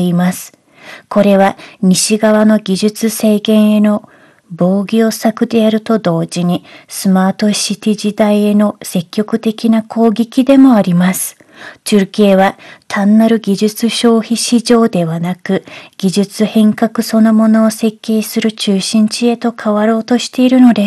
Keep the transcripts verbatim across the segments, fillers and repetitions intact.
っています。これは西側の技術制限への防御策であると同時に、スマートシティ時代への積極的な攻撃でもあります。トゥルキエは単なる技術消費市場ではなく、技術変革そのものを設計する中心地へと変わろうとしているのです。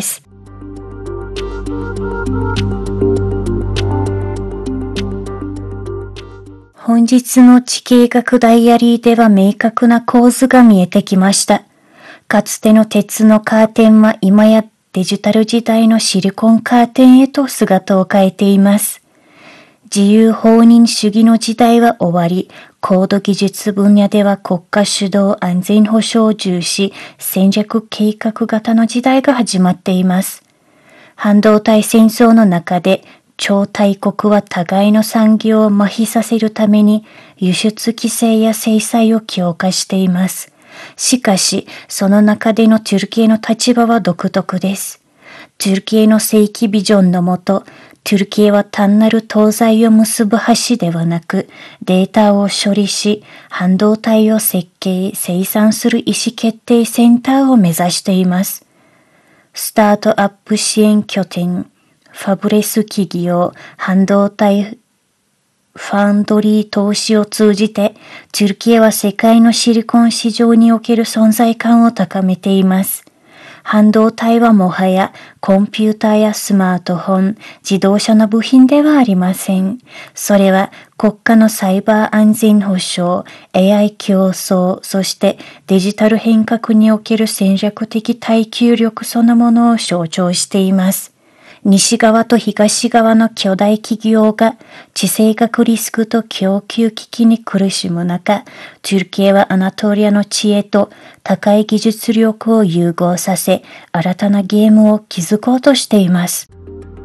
本日の地形学ダイアリーでは明確な構図が見えてきました。かつての鉄のカーテンは今やデジタル時代のシリコンカーテンへと姿を変えています。自由放任主義の時代は終わり、高度技術分野では国家主導安全保障重視戦略計画型の時代が始まっています。半導体戦争の中で超大国は互いの産業を麻痺させるために輸出規制や制裁を強化しています。しかし、その中でのトゥルキエの立場は独特です。トゥルキエの正規ビジョンのもと、トゥルキエは単なる東西を結ぶ橋ではなく、データを処理し、半導体を設計、生産する意思決定センターを目指しています。スタートアップ支援拠点、ファブレス企業、半導体ファンドリー投資を通じて、トゥルキエは世界のシリコン市場における存在感を高めています。半導体はもはやコンピューターやスマートフォン、自動車の部品ではありません。それは国家のサイバー安全保障、エーアイ 競争、そしてデジタル変革における戦略的耐久力そのものを象徴しています。西側と東側の巨大企業が地政学リスクと供給危機に苦しむ中、トゥルキエはアナトリアの知恵と高い技術力を融合させ、新たなゲームを築こうとしています。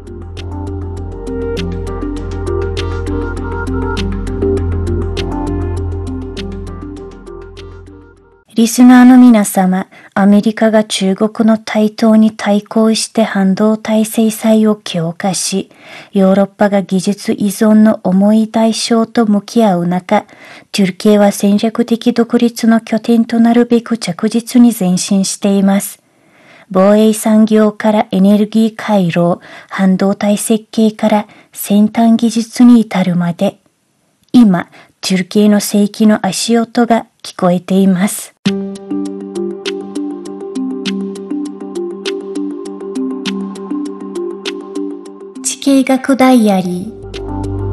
リスナーの皆様、アメリカが中国の台頭に対抗して半導体制裁を強化し、ヨーロッパが技術依存の重い代償と向き合う中、トゥルキエは戦略的独立の拠点となるべく着実に前進しています。防衛産業からエネルギー回廊、半導体設計から先端技術に至るまで、今、トゥルキエの世紀の足音が聞こえています。地形学ダイアリー